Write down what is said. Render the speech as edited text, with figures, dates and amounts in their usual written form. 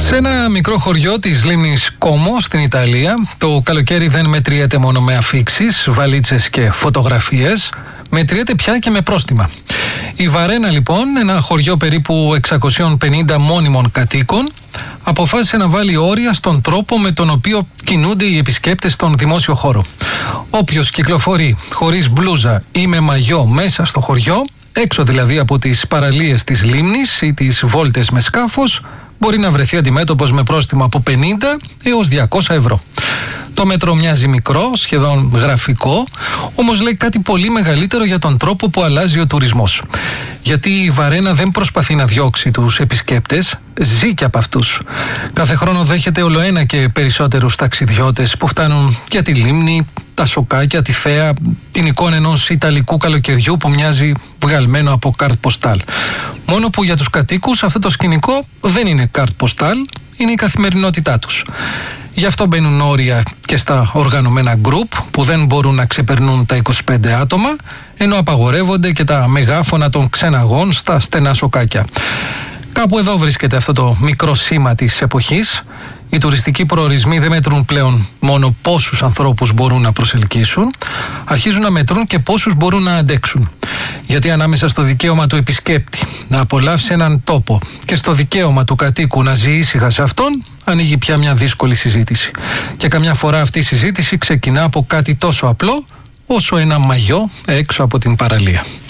Σε ένα μικρό χωριό της λίμνης Κόμο στην Ιταλία, το καλοκαίρι δεν μετριέται μόνο με αφίξεις, βαλίτσες και φωτογραφίες, μετριέται πια και με πρόστιμα. Η Βαρένα λοιπόν, ένα χωριό περίπου 650 μόνιμων κατοίκων, αποφάσισε να βάλει όρια στον τρόπο με τον οποίο κινούνται οι επισκέπτες στον δημόσιο χώρο. Όποιος κυκλοφορεί χωρίς μπλούζα ή με μαγιό μέσα στο χωριό, έξω δηλαδή από τις παραλίες της λίμνης ή τις βόλτες με σκάφος, μπορεί να βρεθεί αντιμέτωπος με πρόστιμο από 50 έως 200 ευρώ. Το μέτρο μοιάζει μικρό, σχεδόν γραφικό, όμως λέει κάτι πολύ μεγαλύτερο για τον τρόπο που αλλάζει ο τουρισμός. Γιατί η Βαρένα δεν προσπαθεί να διώξει τους επισκέπτες, ζει και από αυτούς. Κάθε χρόνο δέχεται ολοένα και περισσότερους ταξιδιώτες που φτάνουν για τη λίμνη, τα σοκάκια, τη θέα, την εικόνα ενός ιταλικού καλοκαιριού που μοιάζει βγαλμένο από καρτ ποστάλ. Μόνο που για τους κατοίκους αυτό το σκηνικό δεν είναι καρτ ποστάλ, είναι η καθημερινότητά τους. Γι' αυτό μπαίνουν όρια και στα οργανωμένα γκρουπ που δεν μπορούν να ξεπερνούν τα 25 άτομα, ενώ απαγορεύονται και τα μεγάφωνα των ξεναγών στα στενά σοκάκια. Κάπου εδώ βρίσκεται αυτό το μικρό σήμα της εποχής. Οι τουριστικοί προορισμοί δεν μετρούν πλέον μόνο πόσους ανθρώπους μπορούν να προσελκύσουν, αρχίζουν να μετρούν και πόσους μπορούν να αντέξουν. Γιατί ανάμεσα στο δικαίωμα του επισκέπτη να απολαύσει έναν τόπο και στο δικαίωμα του κατοίκου να ζει ήσυχα σε αυτόν, ανοίγει πια μια δύσκολη συζήτηση. Και καμιά φορά αυτή η συζήτηση ξεκινά από κάτι τόσο απλό όσο ένα μαγιό έξω από την παραλία.